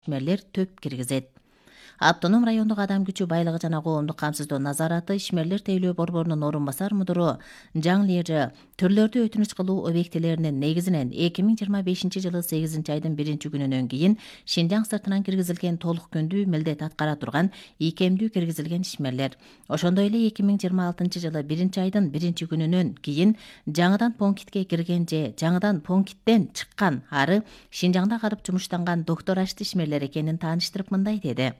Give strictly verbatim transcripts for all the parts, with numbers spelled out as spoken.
ишмерлер төп киргизет. Автоном райондук адам күчү байлыгы жана коомдук камсыздоо назараты ишмерлер тейлөө борборунун орун басар мудуру Жаң Лежи түрлөрдү өтүнүч кылуу объектилеринин негизинен эки миң жыйырма бешинчи жылы сегизинчи айдын биринчи күнүнөн кийин Шинжаң сыртынан киргизилген толук күндүү милдет аткара турган ийкемдүү киргизилген ишмерлер. Ошондой эле эки миң жыйырма алтынчы жылы биринчи айдын биринчи күнүнөн кийин жаңыдан пунктке кирген же жаңыдан пункттен чыккан ары Шинжаңда карып жумуштанган доктор ашты ишмерлер экенин тааныштырып мындай деди.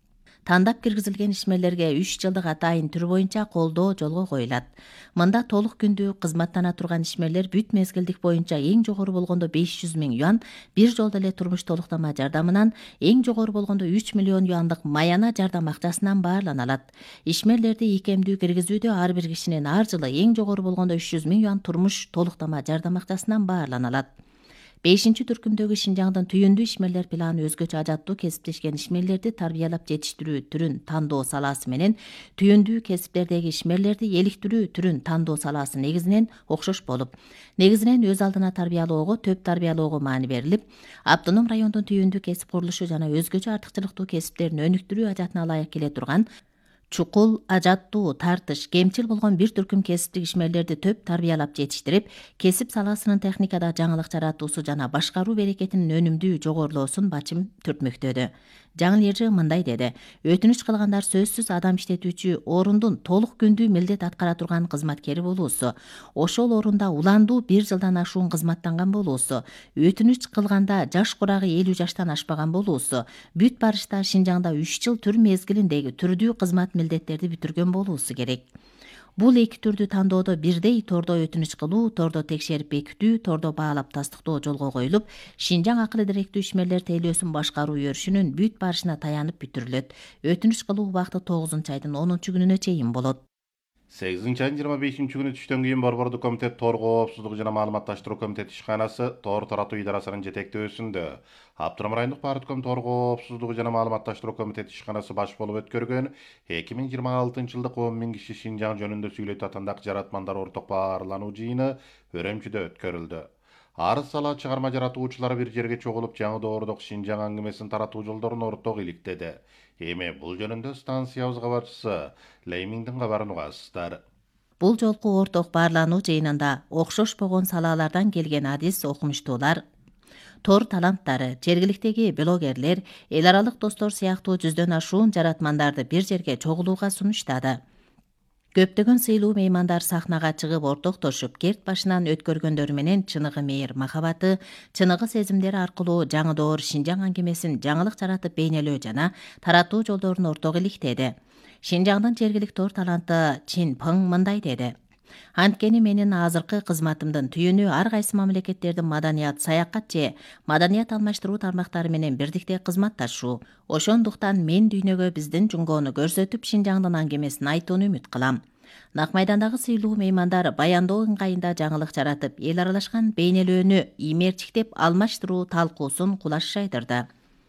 Тандап киргизилген ишмерлерге үч жылдык атайын түр боюнча колдоо жолго коюлат. Мында толук күндүү кызматтана турган ишмерлер бүт мезгилдик боюнча эң жогору болгондо беш жүз миң юан бир жолдо эле турмуш толуктама жардамынан, эң жогору болгондо үч миллион юандык маяна жардам акчасынан баарлана алат. Ишмерлерди ийкемдүү киргизүүдө ар бир кишинин ар жылы эң жогору болгондо үч жүз миң юан турмуш толуктама жардам акчасынан баарлана алат. бешинчи түркүмдөгү Шинжаңдын түйүндүү ишмерлер планы өзгөчө ажаттуу кесиптешкен ишмерлерди тарбиялап жетиштирүү түрүн тандоо салаасы менен түйүндүү кесиптердеги ишмерлерди эликтирүү түрүн тандоо салаасы негизинен окшош болуп, негизинен өз алдына тарбиялоого, төп тарбиялоого маани берилип, автоном райондун түйүндүү кесип курулушу жана өзгөчө артыкчылыктуу кесиптерин өнүктүрүү ажатына ылайык келе турган чукул, ажаттуу, тартыш, кемчил болгон бир түркүм кесиптик ишмерлерди төп тарбиялап жетиштирип, кесип саласынын техникада жаңылык жаратуусу жана башкаруу берекетинин өнүмдүү жогорулоосун бачым түртмөктөдү. Жаң Лежи мындай деди. Өтүнүч кылгандар сөзсүз адам иштетүүчү орундун толук күндүү милдет аткара турган кызматкери болуусу, ошол орунда уландуу бир жылдан ашуун кызматтанган болуусу, өтүнүч кылганда жаш курагы элүү жаштан ашпаган болуусу, бүт барышта Шинжаңда үч жыл түр мезгилиндеги түрдүү кызмат милдеттерди бүтүргөн болуусу керек. Бул эки түрдү тандоодо бирдей тордо өтүнүч кылуу, тордо текшерип бекитүү, тордо баалап тастыктоо жолго коюлуп, Шинжаң акылы даректүү ишмерлер тейлөөсүн башкаруу өрүшүнүн бүт барышына таянып бүтүрүлөт. Өтүнүч кылуу убакыты тогузунчу айдын онунчу күнүнө чейин болот. сегизинчи айдын жыйырма бешинчи күнү түштөн кийин Борбордук комитет Тор коопсуздугу жана маалыматташтыруу комитети ишканасы Тор таратуу идарасынын жетектөөсүндө Автоном райондук Партком Тор коопсуздугу жана маалыматташтыруу комитети ишканасы баш болуп өткөргөн эки миң жыйырма алтынчы жылдык он миң киши Шинжаң жөнүндө сүйлөйт атандак жаратмандар орток баарлануу жыйыны Өрөмчүдө өткөрүлдү. Арыз сала чыгарма жаратуучулары бир жерге чогулуп жаңы доордук Шинжаң аңгемесин таратуу жолдорун орток иликтеди. Эми бул жөнүндө станциябыз кабарчысы Леймиңдин кабарын угасыздар. Бул жолку орток баарлануу жыйынында окшош болгон салалардан келген адис окумуштуулар, Тор таланттары, жергиликтеги блогерлер, эл аралык достор сыяктуу жүздөн ашуун жаратмандарды бир жерге чогулууга сунуштады. Көптөгөн сыйлуу меймандар сахнага чыгып ортоктошуп, керт башынан өткөргөндөрү менен чыныгы мейир махабаты, чыныгы сезимдери аркылуу жаңы доор Шинжаң аңгемесин жаңылык жаратып бейнелөө жана таратуу жолдорун орток иликтеди. Шинжаңдын жергиликтүү Тор таланты Чин Пың мындай деди. Анткени менин азыркы кызматымдын түйүнү ар кайсы мамлекеттердин маданият, саякат же маданият алмаштыруу тармактары менен бирдикте кызматташуу. Ошондуктан мен дүйнөгө биздин жуңгоону көрсөтүп, Шинжаңдын аңгемесин айтууну үмүт кылам. Нак майдандагы сыйлуу меймандар баяндоо ыңгайында жаңылык жаратып, эл аралашкан бейнелөөнү иймерчиктеп алмаштыруу талкуусун кулаш жайдырды.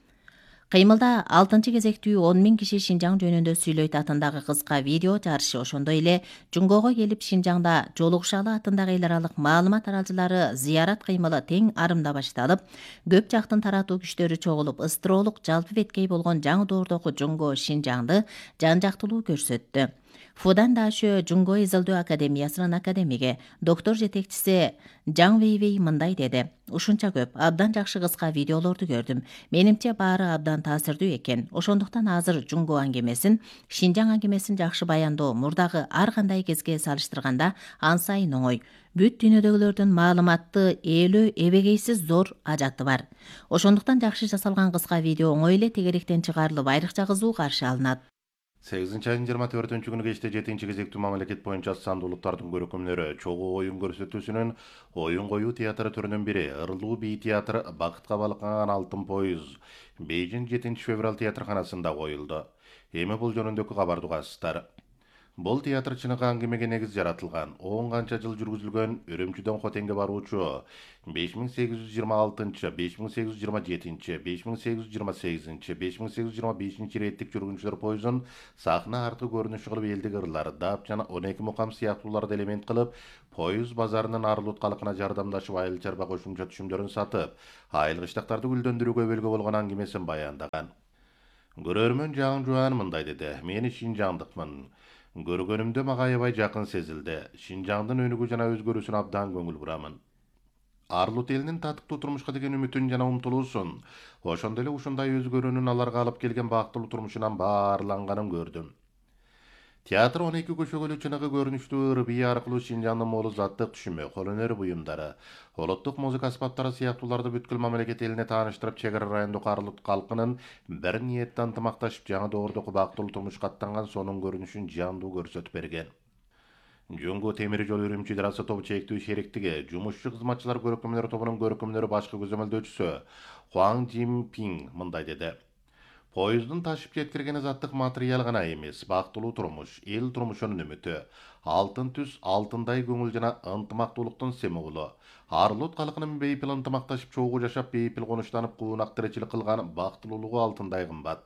Кыймылда алтынчы кезектүү он миң киши Шинжаң жөнүндө сүйлөйт атындагы кыска видео жарышы, ошондой эле жуңгоого келип Шинжаңда жолугушалы атындагы эл аралык маалымат аралчылары зыярат кыймылы тең арымда башталып, көп жактын таратуу күчтөрү чогулуп, ыстыроолук жалпы беткей болгон жаңы доордогу жуңгоо Шинжаңды жан жактылуу көрсөттү. Фудан Дашө Жуңго изилдөө академиясынын академиги, доктор жетекчиси Жаң Вейвей мындай деди. Ушунча көп, абдан жакшы кыска видеолорду көрдүм. Менимче баары абдан таасирдүү экен. Ошондуктан азыр Жуңго аңгемесин, Шинжаң аңгемесин жакшы баяндоо мурдагы ар кандай кезге салыштырганда ан сайын оңой. Бүт дүйнөдөгүлөрдүн маалыматты ээлөө эбегейсиз зор ажаты бар. Ошондуктан жакшы жасалган кыска видео оңой эле тегеректен чыгарылып, айрыкча кызуу каршы алынат. сегизинчи айдын жыйырма төртүнчү күнү кечте жетинчи кезектүү мамлекет боюнча санды улуттардын көрөкөмдөрү чогуу оюн көрсөтүүсүнүн оюн коюу театры түрүнүн бири Ырлуу бий театры Бакытка балкыган алтын поюз Бейжиң жетинчи февраль театрканасында коюлду. Эми бул жөнүндөгү кабарды угасыздар. Бұл театр чыныгы аңгемеге негиз жаратылган, он канча жыл жүргүзүлгөн Үрүмчүдөн Хотенге баруучу беш миң сегиз жүз жыйырма алтынчы, беш миң сегиз жүз жыйырма жетинчи, беш миң сегиз жүз жыйырма сегизинчи, беш миң сегиз жүз жыйырма бешинчи реттик жүргүнчүлөр поездун сахна аркы көрүнүшү кылып элдик ырлар, дап жана он эки мукам сыяктууларды элемент кылып, поезд базарынын арлут калкына жардамдашып айыл чарба кошумча түшүмдөрүн сатып, айыл кыштактарды гүлдөндүрүүгө өбөлгө болгон аңгемесин баяндаган. Көрөрмөн Жаң Жуан мындай деди: "Мен Шинжаңдыкмын. Көргөнүмдө мага аябай жакын сезилди. Шинжаңдын өнүгүү жана өзгөрүүсүнө абдан көңүл бурамын. Арлут элинин татыктуу турмушка деген үмүтүн жана умтулуусун, ошондой эле ушундай өзгөрүүнүн аларга алып келген бактылуу турмушунан баарланганын көрдүм. Театр он эки көшөгөлүү чыныгы көрүнүштүү ыр-бий аркылуу Шинжаңдын молу заттык түшүмү, кол өнөр буюмдары, улуттук музыка аспаптары сыяктууларды бүткүл мамлекет элине тааныштырып, чек ара райондук арлут калкынын бир ниетте ынтымакташып жаңы доордогу бактылуу турмушка аттанган сонун көрүнүшүн жандуу көрсөтүп берген. Жөнгө темир жол Үрүмчү идарасы тобу чектүү шериктиги, жумушчу кызматчылар көркөмдөр тобунун көркөмдөрү башкы көзөмөлдөөчүсү Хуаң Жин Пиң мындай деди: "Поездун ташып жеткиргени заттык материал гана эмес, бактылуу турмуш, эл турмушунун үмүтү, алтын түс, алтындай көңүл жана ынтымактуулуктун символу. Арлут калкынын бейпил ынтымакташып чогуу жашап, бейпил конуштанып, куунак тиричилик кылган бактылуулугу алтындай кымбат."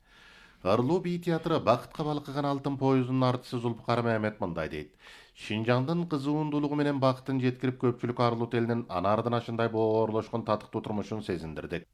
Ырлуу бий театры бакытка балкыган алтын поезддун артчысы Зулпукар Мehmet мындай дейт: "Шинжаңдын кызуундуулугу менен бакытын жеткирип, көпчүлүк Арлут элинин анардын ашындай боорлошкон татыктуу турмушун сезиндирдик.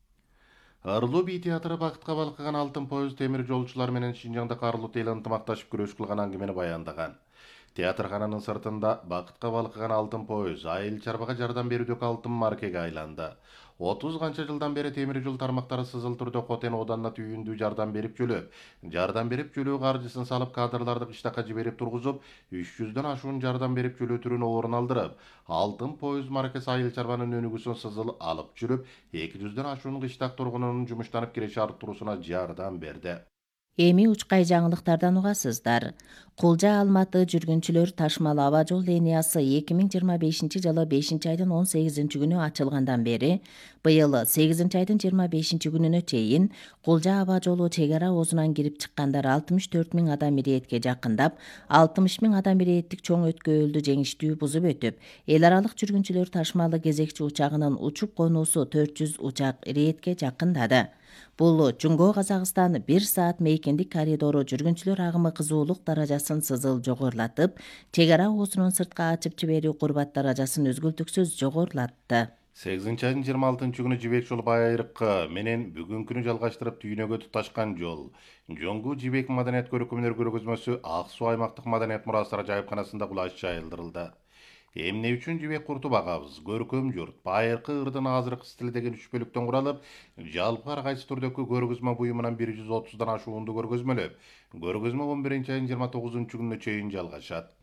Ырлуу бий театры бакытка балкыган алтын поезд темир жолчулар менен Шинжаңдык Арлут эли ынтымакташып күрөш кылган аңгемени баяндаган. Театркананын сыртында бакытка балкыган алтын поезд айыл чарбага жардам берүүдөгү алтын маркеге айланды. отуз канча жылдан бери темир жол тармактары сызыл түрдө Хотен оданына түйүндүү жардам берип жөлөп, жардам берип жөлөө каржысын салып, кадрларды кыштакка жиберип тургузуп, үч жүздөн ашуун жардам берип жөлөө түрүн орун алдырып, алтын поезд маркасы айыл чарбанын өнүгүүсүн сызыл алып жүрүп, эки жүздөн ашуун кыштак тургунунун жумуштанып киреше арттыруусуна жардам берди. Эми учкай жаңылыктардан угасыздар. Кулжа Алматы жүргүнчүлөр ташмал аба жол линиясы эки миң жыйырма бешинчи жылы бешинчи айдын он сегизинчи күнү ачылгандан бери быйыл сегизинчи айдын жыйырма бешинчи күнүнө чейин Кулжа аба жолу чек ара оозунан кирип чыккандар алтымыш төрт миң адам иретке жакындап, алтымыш миң адам иреттик чоң өткөөлдү жеңиштүү бузуп өтүп, эл аралык жүргүнчүлөр ташмалы кезекчи учагынын учуп конуусу төрт жүз учак иретке жакындады. Бул Жуңго Казакстан бир саат мейкиндик коридору жүргүнчүлөр агымы кызуулук даражасын сызыл жогорулатып, чек ара оозунун сыртка ачып жиберүү курбат даражасын үзгүлтүксүз жогорулатты. сегизинчи айдын жыйырма алтынчы күнү Жибек жол Байыркы менен бүгүнкүнү жалгаштырып Түйнөгө туташкан жол Жоңгу Жибек маданият көркөмдөр көргөзмөсү Ак Суу аймактык маданият мурастары жайыпканасында кулаш жайылдырылды. Эмне үчүн жибек курту багабыз? Көркөм журт, Байыркы ырдын азыркы стили деген үч бөлүктөн куралып, жалпы ар кайсы түрдөгү көргөзмө буюмунан бир жүз отуздан ашуунду көргөзмөлөп, көргөзмө он биринчи айдын жыйырма тогузунчу күнүнө чейин жалгашат.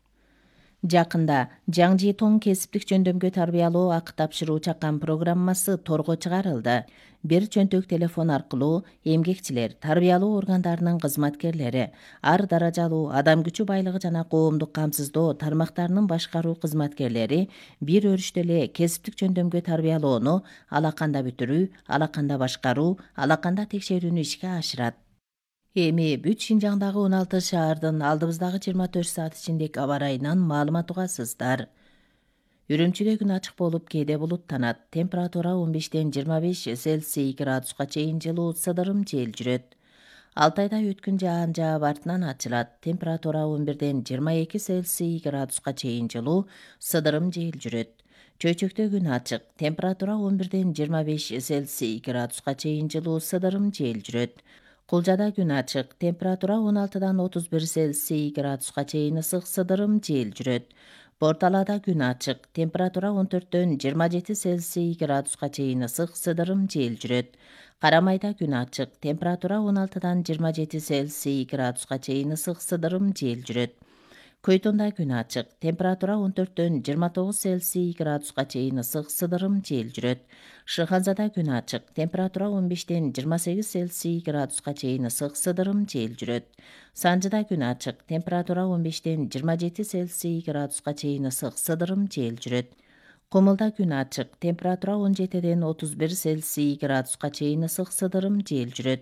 Жакында Жаң Жи Тоң кесиптик жөндөмгө тарбиялоо акы тапшыруу чакан программасы торго чыгарылды. Бир чөнтөк телефон аркылуу эмгекчилер, тарбиялоо органдарынын кызматкерлери, ар даражалуу адам күчү байлыгы жана коомдук камсыздоо тармактарынын башкаруу кызматкерлери бир өрүштө эле кесиптик жөндөмгө тарбиялоону алаканда бүтүрүү, алаканда башкаруу, алаканда текшерүүнү ишке ашырат. Эми бүт Шинжаңдагы он алты шаардын алдыбыздагы жыйырма төрт саат ичиндеги аба ырайынан маалымат угасыздар. Үрүмчүдө күн ачык болуп, кээде булуттанат. Температура он бештен жыйырма беш Цельсий градуска чейин жылуу, сыдырым жел жүрөт. Алтайда өткөн жаан жаап артынан ачылат. Температура он бирден жыйырма эки Цельсий градуска чейин жылуу, сыдырым жел жүрөт. Чөйчөктө күн ачык. Температура он бирден жыйырма беш Цельсий градуска чейин жылуу, сыдырым жел жүрөт. Кулжада күн ачык. Температура он алтыдан отуз бир Цельсий градуска чейин ысык, сыдырым жел жүрөт. Борталада күн ачык. Температура он төрттөн жыйырма жети Цельсий градуска чейин ысык, сыдырым жел жүрөт. Карамайда күн ачык. Температура он алтыдан жыйырма жети Цельсий градуска чейин ысык, сыдырым жел жүрөт. Көйтонда күн ачык. Температура он төрттөн жыйырма тогуз Цельсий градуска чейин ысык, сыдырым жел жүрөт. Шыханзада күн ачык. Температура он бештен жыйырма сегиз Цельсий градуска чейин ысык, сыдырым жел жүрөт. Санжыда күн ачык. Температура он бештен жыйырма жети Цельсий градуска чейин ысык, сыдырым жел жүрөт. Комулда күн ачык. Температура он жетиден отуз бир Цельсий градуска чейин ысык, сыдырым жел жүрөт.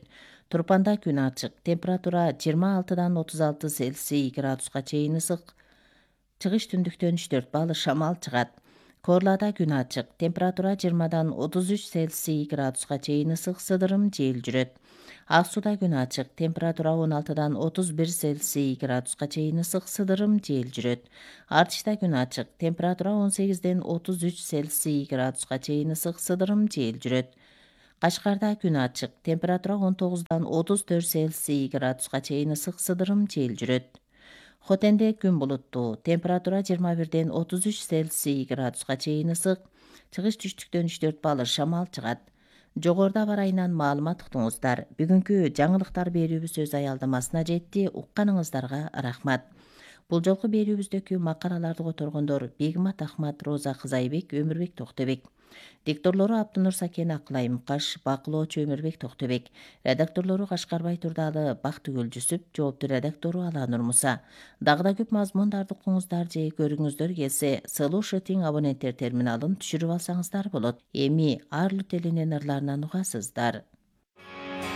Турпанда күн ачык, температура жыйырма алтыдан отуз алты Цельсий градуска чейин ысык. Чыгыш түндүктөн үч төрт балл шамал чыгат. Корлада күн ачык, температура жыйырмадан отуз үч Цельсий градуска чейин ысык, сыдырым жел жүрөт. Ак сууда күн ачык, температура он алтыдан отуз бир Цельсий градуска чейин ысык, сыдырым жел жүрөт. Артышта күн ачык, температура он сегизден отуз үч Цельсий градуска чейин ысык, сыдырым жел жүрөт. Кашкарда күн ачык, температура он тогуздан отуз төрт Цельсий градуска чейин ысык, сыдырым жел жүрөт. Хотенде күн булуттуу, температура жыйырма бирден отуз үч Цельсий градуска чейин ысык, чыгыш түштүктөн үч төрт балл шамал чыгат. Жогоруда бар айынан маалымат уктуңуздар. Бүгүнкү жаңылыктар берүүбүз өз аялдамасына жетти. Укканыңыздарга рахмат. Бул жолку берүүбүздөгү макалаларды которгондор Бегимат Ахмат, Роза Кызайбек, Өмүрбек Токтобек. Дикторлору Абдынур Сакен, Акылай Мукаш, бакылоочу Өмүрбек Токтобек. Редакторлору Кашкарбай Турдалы, Бактыгүл Жүсүп, жоопту редактору Аланур Муса. Дагы да көп мазмундарды укуңуздар же көрүңүздөр келсе, Слушатин абоненттер терминалын түшүрүп алсаңыздар болот. Эми Арлут элинин ырларынан угасыздар.